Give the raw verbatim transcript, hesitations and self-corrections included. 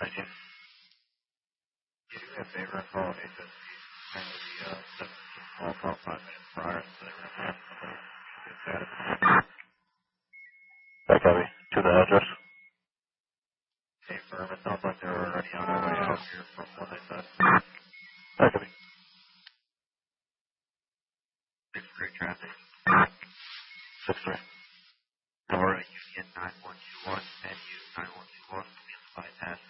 I can do me a favor and call H S C. Kind of the uh, seventeen call call five minutes prior so they were going to get status. That copy. To the address. Hey, firm. It sounds like they're already on their way out here from what they said. That copy. Six three traffic. Six three. Alright, Union nine one two one and U nine one two one. Be in the bypass.